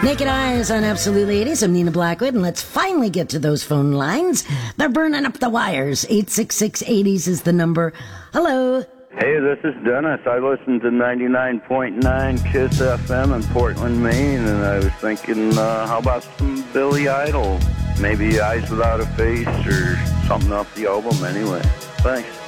Naked Eyes on Absolute Ladies. I'm Nina Blackwood, and let's finally get to those phone lines. They're burning up the wires. 866-80s is the number. Hello. Hey, this is Dennis. I listen to 99.9 KISS FM in Portland, Maine, and I was thinking, how about some Billy Idol? Maybe Eyes Without a Face or something off the album anyway. Thanks.